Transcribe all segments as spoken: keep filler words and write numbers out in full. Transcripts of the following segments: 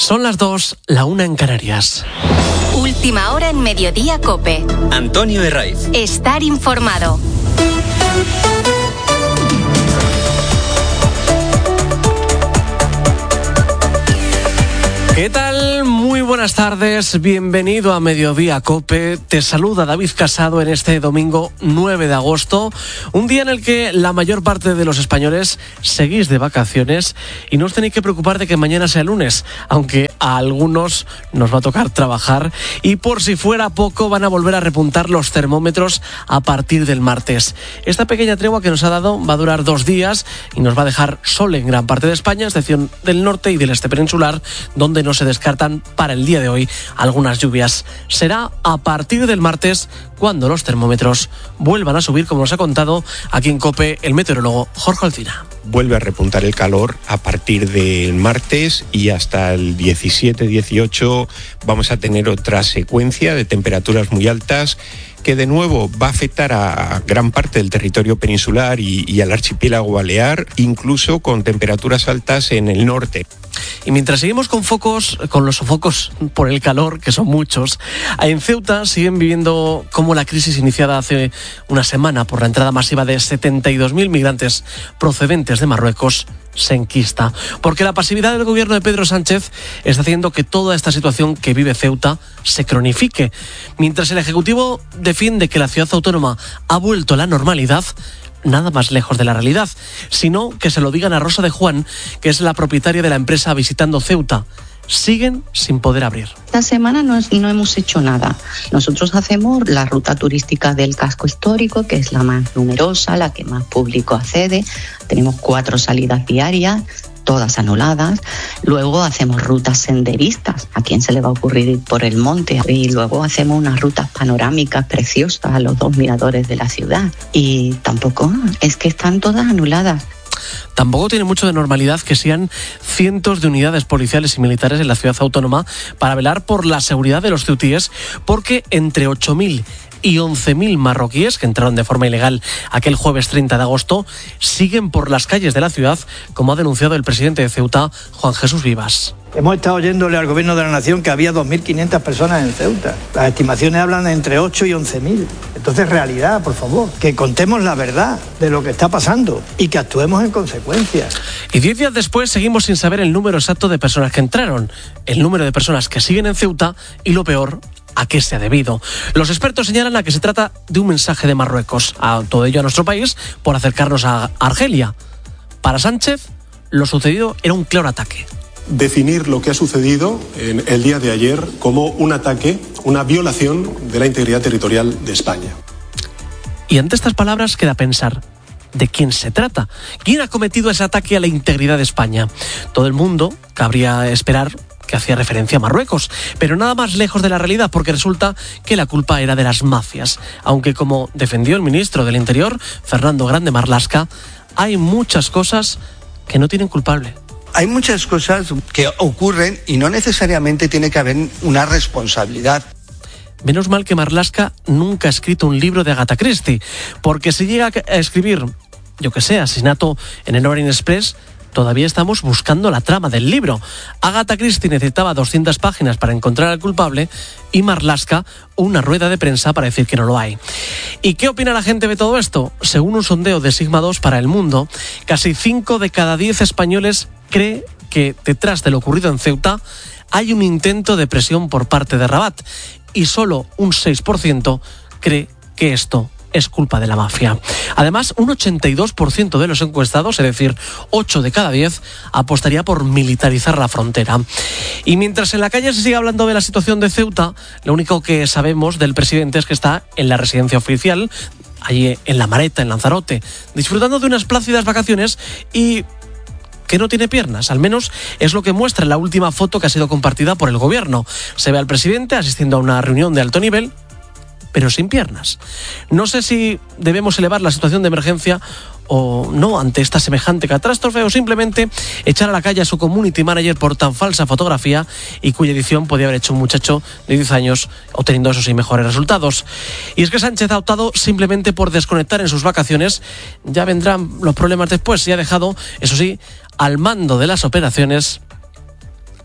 Son las dos, la una en Canarias. Última hora en Mediodía COPE. Antonio Herraiz. Estar informado. ¿Qué tal? Muy buenas tardes, bienvenido a Mediodía COPE. Te saluda David Casado en este domingo nueve de agosto, un día en el que la mayor parte de los españoles seguís de vacaciones y no os tenéis que preocupar de que mañana sea lunes, aunque a algunos nos va a tocar trabajar y por si fuera poco van a volver a repuntar los termómetros a partir del martes. Esta pequeña tregua que nos ha dado va a durar dos días y nos va a dejar sol en gran parte de España, a excepción del norte y del este peninsular, donde no se descartan para el día de hoy algunas lluvias. Será a partir del martes cuando los termómetros vuelvan a subir, como nos ha contado aquí en COPE el meteorólogo Jorge Alcina. Vuelve a repuntar el calor a partir del martes y hasta el diecisiete dieciocho vamos a tener otra secuencia de temperaturas muy altas que de nuevo va a afectar a gran parte del territorio peninsular y, y al archipiélago balear, incluso con temperaturas altas en el norte. Y mientras seguimos con focos, con los sofocos por el calor, que son muchos, en Ceuta siguen viviendo como la crisis iniciada hace una semana por la entrada masiva de setenta y dos mil migrantes procedentes de Marruecos se enquista, porque la pasividad del gobierno de Pedro Sánchez está haciendo que toda esta situación que vive Ceuta se cronifique. Mientras el Ejecutivo defiende que la ciudad autónoma ha vuelto a la normalidad, nada más lejos de la realidad, sino que se lo digan a Rosa de Juan, que es la propietaria de la empresa Visitando Ceuta. Siguen sin poder abrir. Esta semana no, es, no hemos hecho nada. Nosotros hacemos la ruta turística del casco histórico, que es la más numerosa, la que más público accede. Tenemos cuatro salidas diarias, todas anuladas. Luego hacemos rutas senderistas. ¿A quién se le va a ocurrir ir por el monte? Y luego hacemos unas rutas panorámicas preciosas a los dos miradores de la ciudad. Y tampoco, es que están todas anuladas. Tampoco tiene mucho de normalidad que sean cientos de unidades policiales y militares en la ciudad autónoma para velar por la seguridad de los ceutíes, porque entre ocho mil y once mil marroquíes que entraron de forma ilegal aquel jueves treinta de agosto siguen por las calles de la ciudad, como ha denunciado el presidente de Ceuta, Juan Jesús Vivas. Hemos estado oyéndole al gobierno de la nación que había dos mil quinientas personas en Ceuta. Las estimaciones hablan de entre ocho y once mil. Entonces, realidad, por favor, que contemos la verdad de lo que está pasando y que actuemos en consecuencia. Y diez días después seguimos sin saber el número exacto de personas que entraron, el número de personas que siguen en Ceuta y, lo peor, a qué se ha debido. Los expertos señalan a que se trata de un mensaje de Marruecos, a todo ello a nuestro país, por acercarnos a Argelia. Para Sánchez, lo sucedido era un claro ataque. Definir lo que ha sucedido en el día de ayer como un ataque, una violación de la integridad territorial de España. Y ante estas palabras queda pensar, ¿de quién se trata? ¿Quién ha cometido ese ataque a la integridad de España? Todo el mundo cabría esperar que hacía referencia a Marruecos, pero nada más lejos de la realidad, porque resulta que la culpa era de las mafias, aunque, como defendió el ministro del Interior, Fernando Grande Marlaska, hay muchas cosas que no tienen culpable. Hay muchas cosas que ocurren y no necesariamente tiene que haber una responsabilidad. Menos mal que Marlaska nunca ha escrito un libro de Agatha Christie, porque si llega a escribir, yo que sé, asesinato en el Orient Express, todavía estamos buscando la trama del libro. Agatha Christie necesitaba doscientas páginas para encontrar al culpable y Marlaska una rueda de prensa para decir que no lo hay. ¿Y qué opina la gente de todo esto? Según un sondeo de Sigma dos para El Mundo, casi cinco de cada diez españoles cree que detrás de lo ocurrido en Ceuta hay un intento de presión por parte de Rabat y solo un seis por ciento cree que esto es culpa de la mafia. Además, un ochenta y dos por ciento de los encuestados, es decir, ocho de cada diez, apostaría por militarizar la frontera. Y mientras en la calle se sigue hablando de la situación de Ceuta, lo único que sabemos del presidente es que está en la residencia oficial, allí en La Mareta, en Lanzarote, disfrutando de unas plácidas vacaciones y que no tiene piernas, al menos es lo que muestra la última foto que ha sido compartida por el gobierno. Se ve al presidente asistiendo a una reunión de alto nivel, pero sin piernas. No sé si debemos elevar la situación de emergencia o no ante esta semejante catástrofe, o simplemente echar a la calle a su community manager por tan falsa fotografía y cuya edición podía haber hecho un muchacho de diez años obteniendo esos y mejores resultados. Y es que Sánchez ha optado simplemente por desconectar en sus vacaciones. Ya vendrán los problemas después. Y ha dejado, eso sí, al mando de las operaciones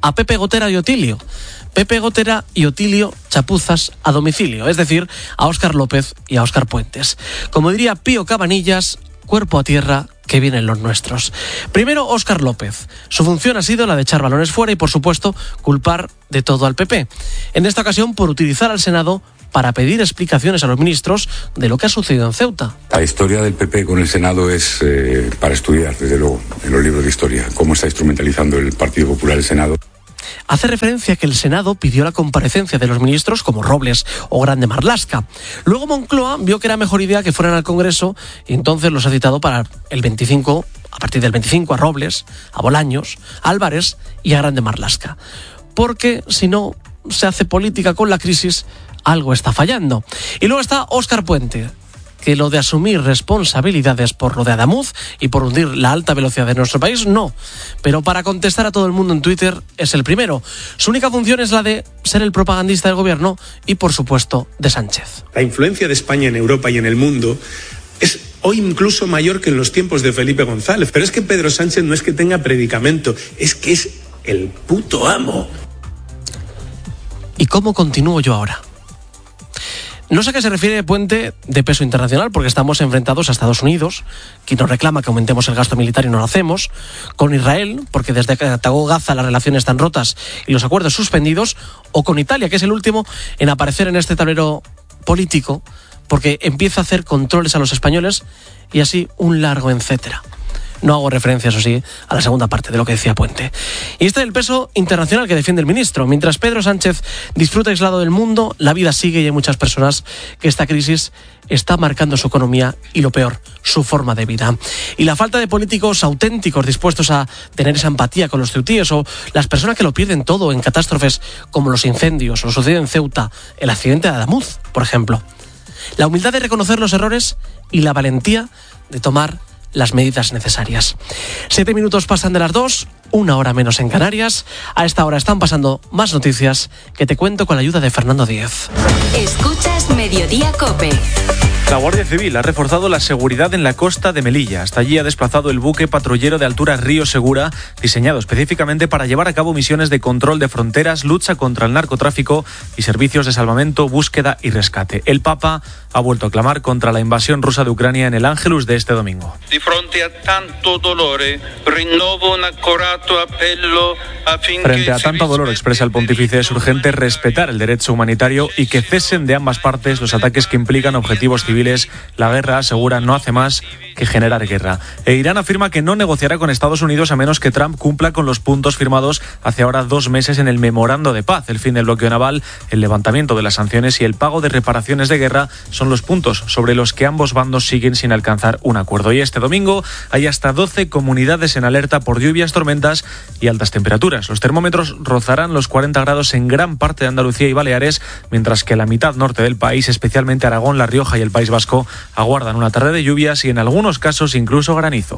a Pepe Gotera y Otilio. Pepe Gotera y Otilio chapuzas a domicilio, es decir, a Óscar López y a Óscar Puentes. Como diría Pío Cabanillas, cuerpo a tierra, que vienen los nuestros. Primero, Óscar López. Su función ha sido la de echar balones fuera y, por supuesto, culpar de todo al P P. En esta ocasión, por utilizar al Senado para pedir explicaciones a los ministros de lo que ha sucedido en Ceuta. La historia del P P con el Senado es eh, para estudiar, desde luego, en los libros de historia, cómo está instrumentalizando el Partido Popular el Senado. Hace referencia a que el Senado pidió la comparecencia de los ministros como Robles o Grande Marlaska. Luego Moncloa vio que era mejor idea que fueran al Congreso y entonces los ha citado para el veinticinco, a partir del veinticinco, a Robles, a Bolaños, a Álvarez y a Grande Marlaska. Porque si no se hace política con la crisis, algo está fallando. Y luego está Óscar Puente, que lo de asumir responsabilidades por lo de Adamuz y por hundir la alta velocidad de nuestro país, no. Pero para contestar a todo el mundo en Twitter es el primero. Su única función es la de ser el propagandista del gobierno y, por supuesto, de Sánchez. La influencia de España en Europa y en el mundo es hoy incluso mayor que en los tiempos de Felipe González. Pero es que Pedro Sánchez no es que tenga predicamento, es que es el puto amo. ¿Y cómo continúo yo ahora? No sé a qué se refiere Puente de peso internacional, porque estamos enfrentados a Estados Unidos, quien nos reclama que aumentemos el gasto militar y no lo hacemos, con Israel, porque desde que atacó Gaza las relaciones están rotas y los acuerdos suspendidos, o con Italia, que es el último en aparecer en este tablero político, porque empieza a hacer controles a los españoles y así un largo etcétera. No hago referencia, eso sí, a la segunda parte de lo que decía Puente. Y este es el peso internacional que defiende el ministro. Mientras Pedro Sánchez disfruta aislado del mundo, la vida sigue y hay muchas personas que esta crisis está marcando su economía y, lo peor, su forma de vida. Y la falta de políticos auténticos dispuestos a tener esa empatía con los ceutíes, o las personas que lo pierden todo en catástrofes como los incendios, o lo sucedido en Ceuta, el accidente de Adamuz, por ejemplo. La humildad de reconocer los errores y la valentía de tomar las medidas necesarias. Siete minutos pasan de las dos, una hora menos en Canarias. A esta hora están pasando más noticias que te cuento con la ayuda de Fernando Díez. Escuchas Mediodía COPE. La Guardia Civil ha reforzado la seguridad en la costa de Melilla. Hasta allí ha desplazado el buque patrullero de altura Río Segura, diseñado específicamente para llevar a cabo misiones de control de fronteras, lucha contra el narcotráfico y servicios de salvamento, búsqueda y rescate. El Papa ha vuelto a clamar contra la invasión rusa de Ucrania en el Ángelus de este domingo. Di fronte a tanto dolore, rinnovo un accorato appello affinché... Frente a tanto dolor, expresa el pontífice, es urgente respetar el derecho humanitario y que cesen de ambas partes los ataques que implican objetivos civiles. La guerra, asegura, no hace más que generar guerra. E Irán afirma que no negociará con Estados Unidos a menos que Trump cumpla con los puntos firmados hace ahora dos meses en el memorando de paz. El fin del bloqueo naval, el levantamiento de las sanciones y el pago de reparaciones de guerra son los puntos sobre los que ambos bandos siguen sin alcanzar un acuerdo. Y este domingo hay hasta doce comunidades en alerta por lluvias, tormentas y altas temperaturas. Los termómetros rozarán los cuarenta grados en gran parte de Andalucía y Baleares, mientras que la mitad norte del país, especialmente Aragón, La Rioja y el País Vasco, aguardan una tarde de lluvias y en algunos casos incluso granizo.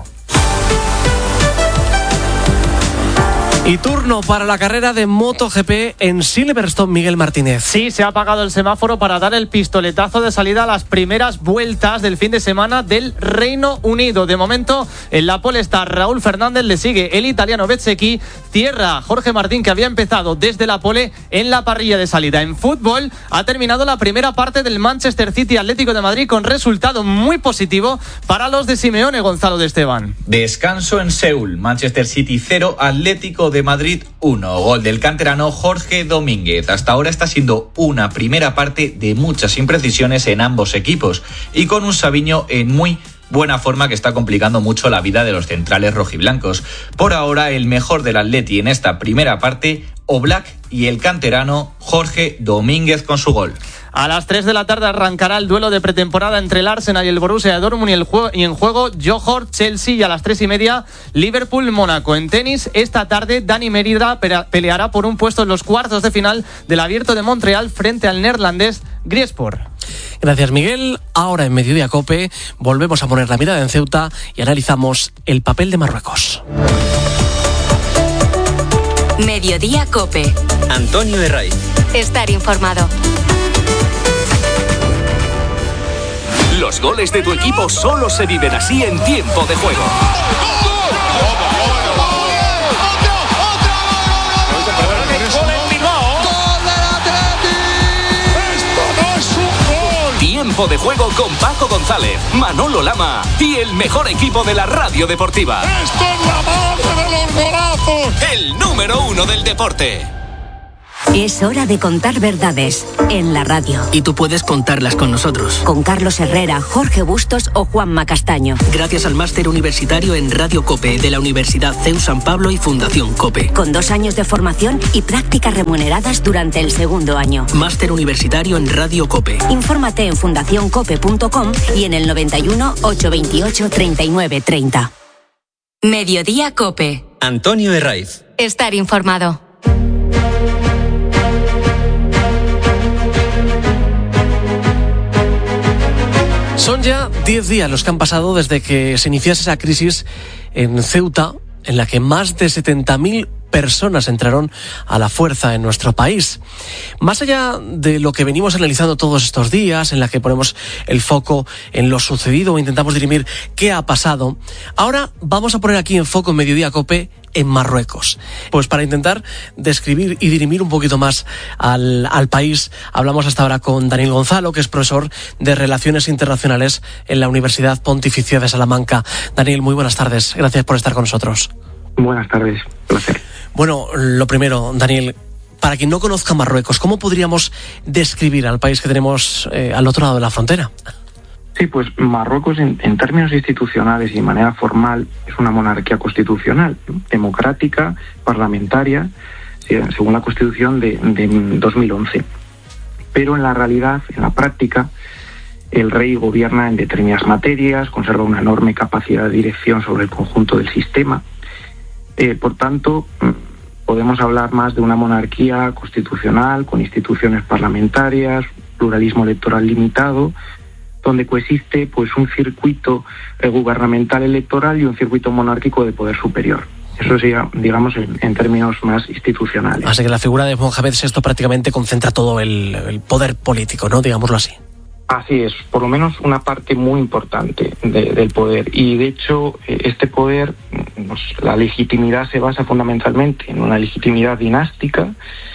Y turno para la carrera de MotoGP en Silverstone, Miguel Martínez. Sí, se ha apagado el semáforo para dar el pistoletazo de salida a las primeras vueltas del fin de semana del Reino Unido. De momento, en la pole está Raúl Fernández, le sigue el italiano Bezzecchi, cierra Jorge Martín, que había empezado desde la pole en la parrilla de salida. En fútbol, ha terminado la primera parte del Manchester City Atlético de Madrid con resultado muy positivo para los de Simeone, Gonzalo de Esteban. Descanso en Seúl, Manchester City cero, Atlético de Madrid uno. Gol del canterano Jorge Domínguez. Hasta ahora está siendo una primera parte de muchas imprecisiones en ambos equipos y con un Savinho en muy buena forma que está complicando mucho la vida de los centrales rojiblancos. Por ahora, el mejor del Atleti en esta primera parte, Oblak, y el canterano Jorge Domínguez con su gol. A las tres de la tarde arrancará el duelo de pretemporada entre el Arsenal y el Borussia Dortmund y, el juego, y en juego Johor Chelsea, y a las tres y media Liverpool Mónaco. En tenis, esta tarde Dani Merida peleará por un puesto en los cuartos de final del Abierto de Montreal frente al neerlandés Griesport. Gracias, Miguel. Ahora en Mediodía COPE volvemos a poner la mirada en Ceuta y analizamos el papel de Marruecos. Mediodía COPE. Antonio Herray. Estar informado. Los goles de tu equipo solo se viven así en tiempo de juego. Tiempo de Juego con Paco González, Manolo Lama y el mejor equipo de la radio deportiva. ¡Esto es la madre de los golazos! El número uno del deporte. Es hora de contar verdades en la radio. Y tú puedes contarlas con nosotros. Con Carlos Herrera, Jorge Bustos o Juanma Castaño. Gracias al máster universitario en Radio COPE de la Universidad CEU San Pablo y Fundación COPE. Con dos años de formación y prácticas remuneradas durante el segundo año. Máster universitario en Radio COPE. Infórmate en fundación cope punto com y en el noventa y uno, ochocientos veintiocho, treinta y nueve treinta. Mediodía COPE. Antonio Herraiz. Estar informado. Son ya diez días los que han pasado desde que se iniciase esa crisis en Ceuta, en la que más de setenta mil personas entraron a la fuerza en nuestro país. Más allá de lo que venimos analizando todos estos días, en la que ponemos el foco en lo sucedido o intentamos dirimir qué ha pasado, ahora vamos a poner aquí en foco en Mediodía COPE en Marruecos. Pues para intentar describir y dirimir un poquito más al, al país, hablamos hasta ahora con Daniel Gonzalo, que es profesor de Relaciones Internacionales en la Universidad Pontificia de Salamanca. Daniel, muy buenas tardes. Gracias por estar con nosotros. Buenas tardes. Placer. Bueno, lo primero, Daniel, para quien no conozca Marruecos, ¿cómo podríamos describir al país que tenemos eh, al otro lado de la frontera? Sí, pues Marruecos en, en términos institucionales y de manera formal es una monarquía constitucional, ¿no? Democrática, parlamentaria, según la Constitución de, de dos mil once. Pero en la realidad, en la práctica, el rey gobierna en determinadas materias, conserva una enorme capacidad de dirección sobre el conjunto del sistema. Eh, por tanto, podemos hablar más de una monarquía constitucional, con instituciones parlamentarias, pluralismo electoral limitado, donde coexiste pues un circuito eh, gubernamental electoral y un circuito monárquico de poder superior. Eso sería, digamos, en, en términos más institucionales. Así que la figura de Mohamed sexto prácticamente concentra todo el, el poder político, ¿no? Digámoslo así. Así es, por lo menos una parte muy importante de, del poder. Y de hecho, este poder, pues, la legitimidad se basa fundamentalmente en una legitimidad dinástica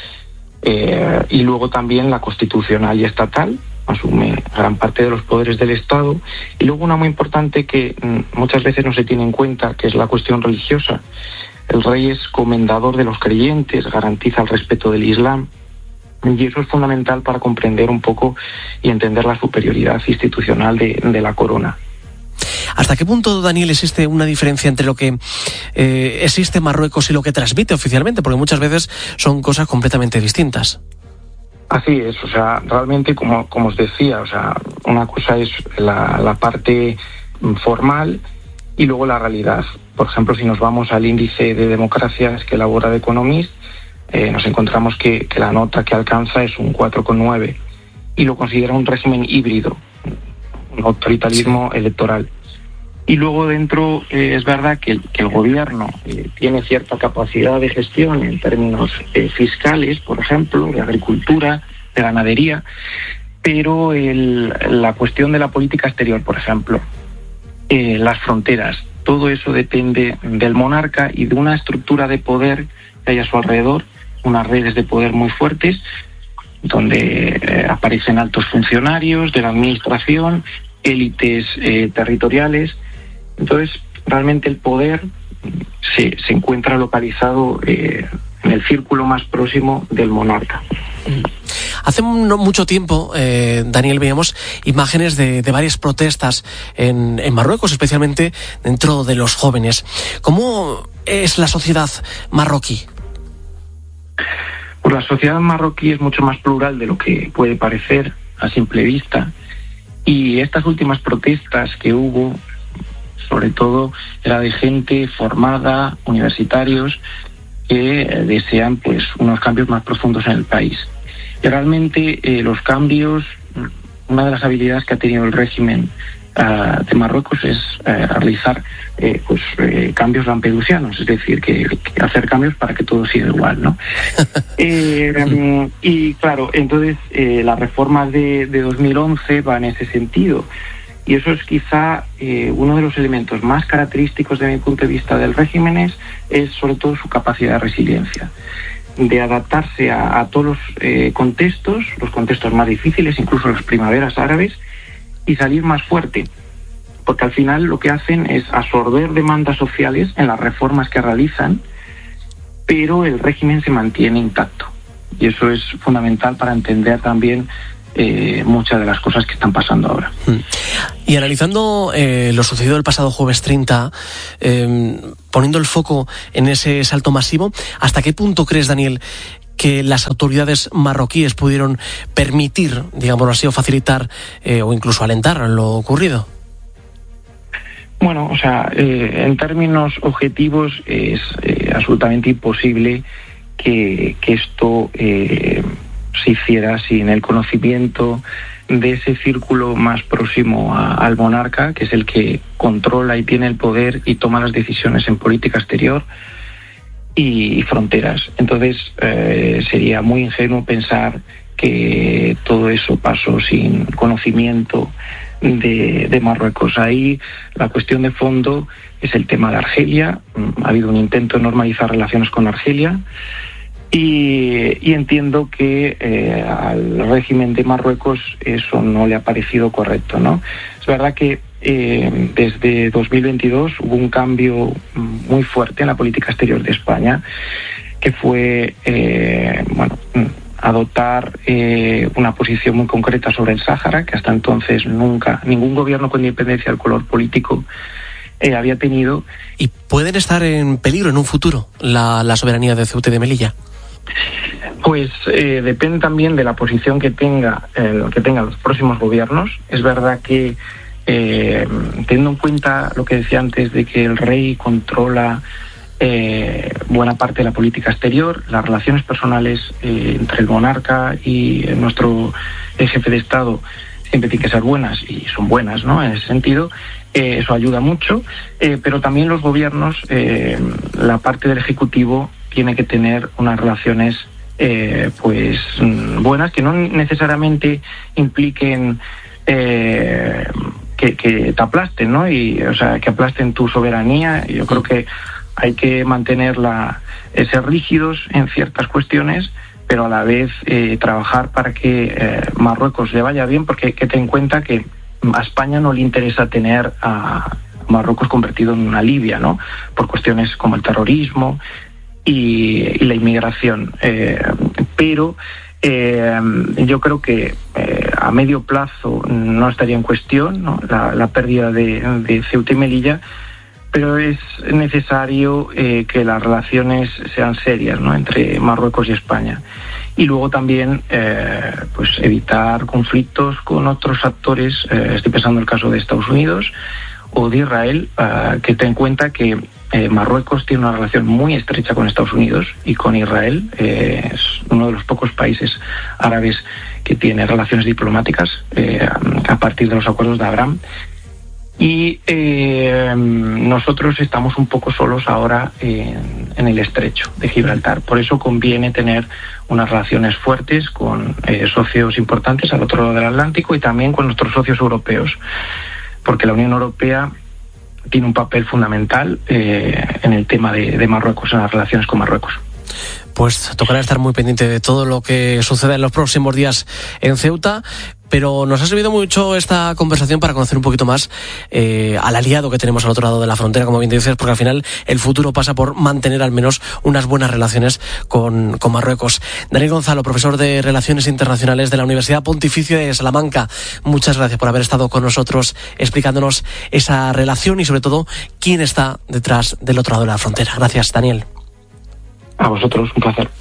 eh, y luego también la constitucional y estatal. Asume gran parte de los poderes del Estado. Y luego una muy importante que mm, muchas veces no se tiene en cuenta, que es la cuestión religiosa. El rey es comendador de los creyentes, garantiza el respeto del Islam. Y eso es fundamental para comprender un poco y entender la superioridad institucional de, de la corona. ¿Hasta qué punto, Daniel, existe una diferencia entre lo que eh, existe en Marruecos y lo que transmite oficialmente? Porque muchas veces son cosas completamente distintas. Así es, o sea, realmente, como, como os decía, o sea, una cosa es la, la parte formal y luego la realidad. Por ejemplo, si nos vamos al índice de democracias que elabora The Economist, Eh, nos encontramos que, que la nota que alcanza es un cuatro coma nueve y lo considera un régimen híbrido, un autoritarismo electoral. Y luego dentro eh, es verdad que el, que el gobierno eh, tiene cierta capacidad de gestión en términos eh, fiscales, por ejemplo, de agricultura, de ganadería, pero el, la cuestión de la política exterior, por ejemplo, eh, las fronteras, todo eso depende del monarca y de una estructura de poder que hay a su alrededor, unas redes de poder muy fuertes, donde eh, aparecen altos funcionarios de la administración, élites eh, territoriales. Entonces, realmente el poder se, se encuentra localizado eh, en el círculo más próximo del monarca. Hace no mucho tiempo, eh, Daniel, veíamos imágenes de, de varias protestas en, en Marruecos, especialmente dentro de los jóvenes. ¿Cómo es la sociedad marroquí? Pues la sociedad marroquí es mucho más plural de lo que puede parecer a simple vista. Y estas últimas protestas que hubo, sobre todo, era de gente formada, universitarios, que desean pues unos cambios más profundos en el país. Y realmente eh, los cambios, una de las habilidades que ha tenido el régimen uh, de Marruecos es uh, realizar eh, pues eh, cambios lampedusianos, es decir, que, que hacer cambios para que todo siga igual, ¿no? eh, um, y claro, entonces eh, las reformas de, de dos mil once van en ese sentido. Y eso es quizá eh, uno de los elementos más característicos de mi punto de vista del régimen, es, es sobre todo su capacidad de resiliencia, de adaptarse a, a todos los eh, contextos, los contextos más difíciles, incluso las primaveras árabes, y salir más fuerte, porque al final lo que hacen es absorber demandas sociales en las reformas que realizan, pero el régimen se mantiene intacto. Y eso es fundamental para entender también eh, muchas de las cosas que están pasando ahora. Y analizando eh, lo sucedido el pasado jueves treinta, eh, poniendo el foco en ese salto masivo, ¿hasta qué punto crees, Daniel, que las autoridades marroquíes pudieron permitir, digámoslo así, o facilitar eh, o incluso alentar lo ocurrido? Bueno, o sea, eh, en términos objetivos es eh, absolutamente imposible que, que esto eh, se hiciera sin el conocimiento de ese círculo más próximo a, al monarca, que es el que controla y tiene el poder y toma las decisiones en política exterior y fronteras. Entonces eh, sería muy ingenuo pensar que todo eso pasó sin conocimiento de, de Marruecos. Ahí la cuestión de fondo es el tema de Argelia. Ha habido un intento de normalizar relaciones con Argelia y, y entiendo que eh, al régimen de Marruecos eso no le ha parecido correcto, ¿no? Es verdad que Eh, desde dos mil veintidós hubo un cambio muy fuerte en la política exterior de España, que fue eh, bueno, adoptar eh, una posición muy concreta sobre el Sáhara, que hasta entonces nunca, ningún gobierno con independencia del color político eh, había tenido. ¿Y pueden estar en peligro en un futuro la, la soberanía de Ceuta y de Melilla? Pues eh, depende también de la posición que tenga eh, que tengan los próximos gobiernos. Es verdad que Eh, teniendo en cuenta lo que decía antes de que el rey controla eh, buena parte de la política exterior, las relaciones personales eh, entre el monarca y nuestro eh, jefe de Estado siempre tienen que ser buenas, y son buenas, ¿no? En ese sentido, eh, eso ayuda mucho, eh, pero también los gobiernos, eh, la parte del Ejecutivo tiene que tener unas relaciones eh, pues buenas, que no necesariamente impliquen eh, Que, que te aplasten, ¿no? Y, o sea, que aplasten tu soberanía. Yo creo que hay que mantenerla, eh, ser rígidos en ciertas cuestiones, pero a la vez eh, trabajar para que eh, Marruecos le vaya bien, porque hay que tener en cuenta que a España no le interesa tener a Marruecos convertido en una Libia, ¿no? Por cuestiones como el terrorismo y, y la inmigración. Eh, pero Eh, yo creo que eh, a medio plazo no estaría en cuestión, ¿no? la, la pérdida de, de Ceuta y Melilla, pero es necesario eh, que las relaciones sean serias, ¿no? Entre Marruecos y España. Y luego también eh, pues evitar conflictos con otros actores, eh, estoy pensando en el caso de Estados Unidos o de Israel, eh, que ten en cuenta que Eh, Marruecos tiene una relación muy estrecha con Estados Unidos y con Israel. Eh, es uno de los pocos países árabes que tiene relaciones diplomáticas eh, a partir de los acuerdos de Abraham. Y eh, nosotros estamos un poco solos ahora en, en el estrecho de Gibraltar. Por eso conviene tener unas relaciones fuertes con eh, socios importantes al otro lado del Atlántico y también con nuestros socios europeos, porque la Unión Europea tiene un papel fundamental eh, en el tema de, de Marruecos, en las relaciones con Marruecos. Pues tocará estar muy pendiente de todo lo que suceda en los próximos días en Ceuta, pero nos ha servido mucho esta conversación para conocer un poquito más eh, al aliado que tenemos al otro lado de la frontera, como bien dices, porque al final el futuro pasa por mantener al menos unas buenas relaciones con, con Marruecos. Daniel Gonzalo, profesor de Relaciones Internacionales de la Universidad Pontificia de Salamanca, muchas gracias por haber estado con nosotros explicándonos esa relación y sobre todo quién está detrás del otro lado de la frontera. Gracias, Daniel. A vosotros, un placer.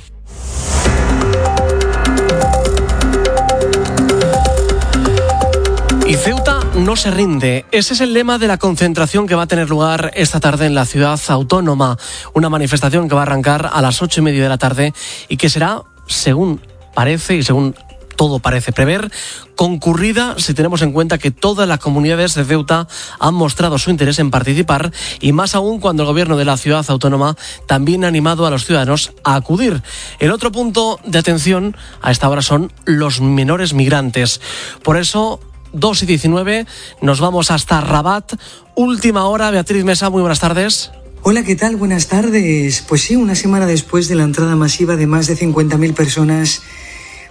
Y Ceuta no se rinde. Ese es el lema de la concentración que va a tener lugar esta tarde en la ciudad autónoma. Una manifestación que va a arrancar a las ocho y media de la tarde y que será, según parece y según todo parece prever, concurrida si tenemos en cuenta que todas las comunidades de Ceuta han mostrado su interés en participar, y más aún cuando el gobierno de la ciudad autónoma también ha animado a los ciudadanos a acudir. El otro punto de atención a esta hora son los menores migrantes. Por eso, dos y diecinueve, nos vamos hasta Rabat. Última hora, Beatriz Mesa, muy buenas tardes. Hola, ¿qué tal? Buenas tardes. Pues sí, una semana después de la entrada masiva de más de cincuenta mil personas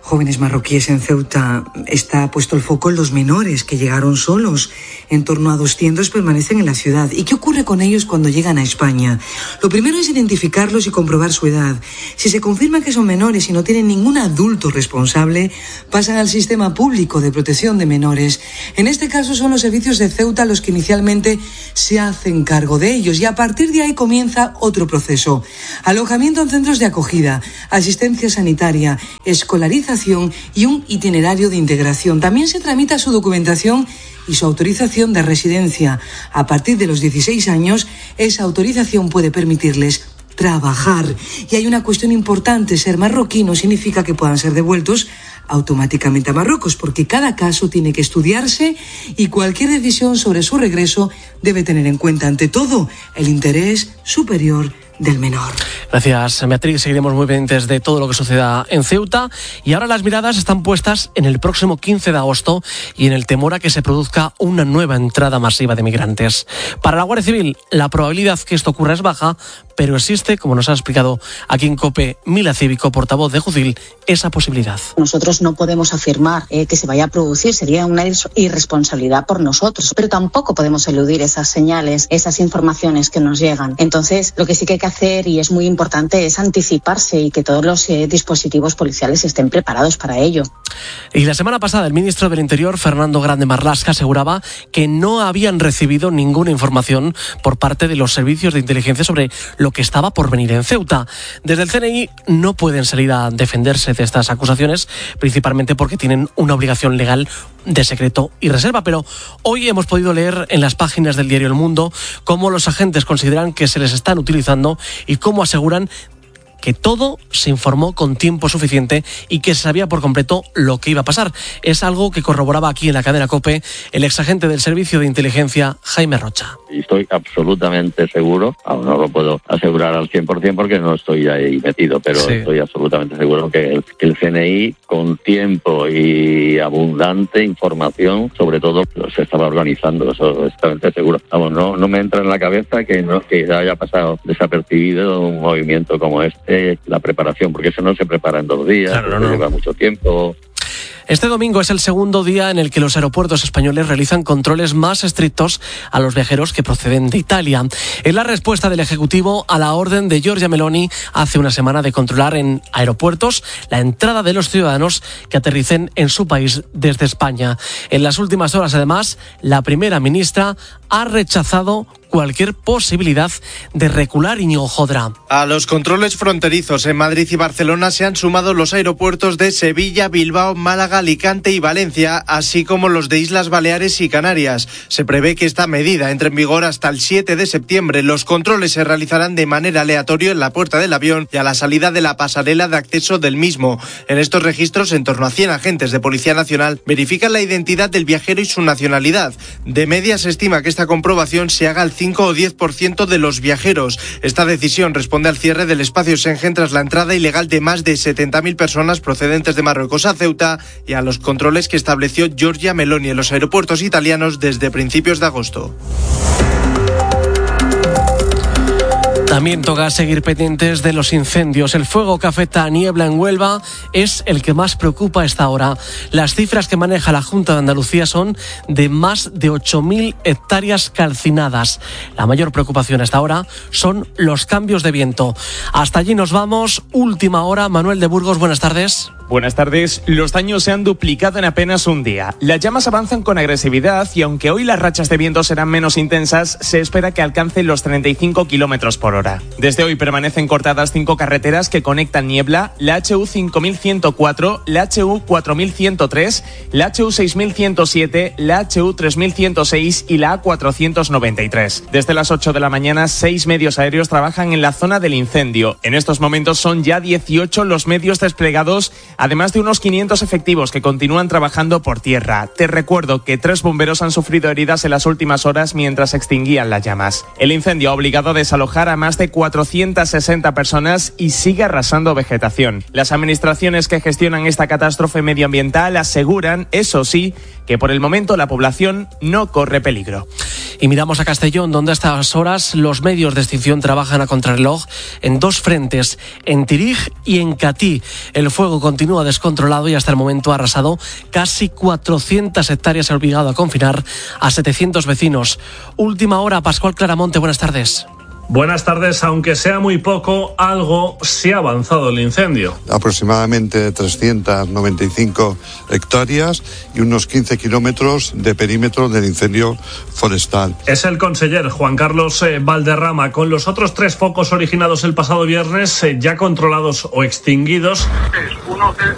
jóvenes marroquíes en Ceuta. Está puesto el foco en los menores que llegaron solos. En torno a doscientos permanecen en la ciudad. ¿Y qué ocurre con ellos cuando llegan a España? Lo primero es identificarlos y comprobar su edad. Si se confirma que son menores y no tienen ningún adulto responsable, pasan al sistema público de protección de menores. En este caso son los servicios de Ceuta los que inicialmente se hacen cargo de ellos y a partir de ahí comienza otro proceso. Alojamiento en centros de acogida, asistencia sanitaria, escolarización y un itinerario de integración. También se tramita su documentación y su autorización de residencia. A partir de los dieciséis años, esa autorización puede permitirles trabajar. Y hay una cuestión importante: ser marroquí no significa que puedan ser devueltos automáticamente a Marruecos, porque cada caso tiene que estudiarse y cualquier decisión sobre su regreso debe tener en cuenta, ante todo, el interés superior del menor. Gracias, Beatriz. Seguiremos muy pendientes de todo lo que suceda en Ceuta. Y ahora las miradas están puestas en el próximo quince de agosto y en el temor a que se produzca una nueva entrada masiva de migrantes. Para la Guardia Civil, la probabilidad que esto ocurra es baja, pero existe, como nos ha explicado aquí en COPE Mila Cívico, portavoz de Jucil, esa posibilidad. Nosotros no podemos afirmar eh, que se vaya a producir, sería una irresponsabilidad por nosotros, pero tampoco podemos eludir esas señales, esas informaciones que nos llegan. Entonces, lo que sí que hay que hacer, y es muy importante, es anticiparse y que todos los eh, dispositivos policiales estén preparados para ello. Y la semana pasada el ministro del Interior, Fernando Grande Marlaska, aseguraba que no habían recibido ninguna información por parte de los servicios de inteligencia sobre lo que estaba por venir en Ceuta. Desde el C N I no pueden salir a defenderse de estas acusaciones, principalmente porque tienen una obligación legal de secreto y reserva, pero hoy hemos podido leer en las páginas del diario El Mundo cómo los agentes consideran que se les están utilizando y cómo aseguran que todo se informó con tiempo suficiente y que se sabía por completo lo que iba a pasar. Es algo que corroboraba aquí en la cadena COPE el exagente del Servicio de Inteligencia, Jaime Rocha. Estoy absolutamente seguro, aún no lo puedo asegurar al cien por ciento porque no estoy ahí metido, pero sí, estoy absolutamente seguro que el, que el C N I, con tiempo y abundante información, sobre todo, se estaba organizando, eso exactamente seguro. Vamos, no, no me entra en la cabeza que, no, que haya pasado desapercibido un movimiento como este. La preparación, porque eso no se prepara en dos días, claro, no. Lleva mucho tiempo. Este domingo es el segundo día en el que los aeropuertos españoles realizan controles más estrictos a los viajeros que proceden de Italia. Es la respuesta del Ejecutivo a la orden de Giorgia Meloni hace una semana de controlar en aeropuertos la entrada de los ciudadanos que aterricen en su país desde España. En las últimas horas, además, la primera ministra ha rechazado cualquier posibilidad de recular. Íñigo Jodra. A los controles fronterizos en Madrid y Barcelona se han sumado los aeropuertos de Sevilla, Bilbao, Málaga, Alicante y Valencia, así como los de Islas Baleares y Canarias. Se prevé que esta medida entre en vigor hasta el siete de septiembre. Los controles se realizarán de manera aleatoria en la puerta del avión y a la salida de la pasarela de acceso del mismo. En estos registros, en torno a cien agentes de Policía Nacional verifican la identidad del viajero y su nacionalidad. De media se estima que esta comprobación se haga al cinco o diez por ciento de los viajeros. Esta decisión responde al cierre del espacio Schengen tras la entrada ilegal de más de setenta mil personas procedentes de Marruecos a Ceuta y a los controles que estableció Giorgia Meloni en los aeropuertos italianos desde principios de agosto. También toca seguir pendientes de los incendios. El fuego que afecta a Niebla en Huelva es el que más preocupa a esta hora. Las cifras que maneja la Junta de Andalucía son de más de ocho mil hectáreas calcinadas. La mayor preocupación hasta ahora son los cambios de viento. Hasta allí nos vamos. Última hora. Manuel de Burgos, buenas tardes. Buenas tardes. Los daños se han duplicado en apenas un día. Las llamas avanzan con agresividad y aunque hoy las rachas de viento serán menos intensas, se espera que alcancen los treinta y cinco kilómetros por hora. Desde hoy permanecen cortadas cinco carreteras que conectan Niebla, la H U cinco mil ciento cuatro, la H U cuatro mil ciento tres, la H U seis mil ciento siete, la H U tres mil ciento seis y la A cuatrocientos noventa y tres. Desde las ocho de la mañana, seis medios aéreos trabajan en la zona del incendio. En estos momentos son ya dieciocho los medios desplegados, además de unos quinientos efectivos que continúan trabajando por tierra. Te recuerdo que tres bomberos han sufrido heridas en las últimas horas mientras extinguían las llamas. El incendio ha obligado a desalojar a más de cuatrocientas sesenta personas y sigue arrasando vegetación. Las administraciones que gestionan esta catástrofe medioambiental aseguran, eso sí, que por el momento la población no corre peligro. Y miramos a Castellón, donde a estas horas los medios de extinción trabajan a contrarreloj en dos frentes, en Tirig y en Catí. El fuego continúa continúa descontrolado y hasta el momento ha arrasado casi cuatrocientas hectáreas y ha obligado a confinar a setecientos vecinos. Última hora, Pascual Claramonte, buenas tardes. Buenas tardes, aunque sea muy poco, algo sí ha avanzado el incendio. Aproximadamente trescientas noventa y cinco hectáreas y unos quince kilómetros de perímetro del incendio forestal. Es el conseller Juan Carlos eh, Valderrama, con los otros tres focos originados el pasado viernes eh, ya controlados o extinguidos. Uno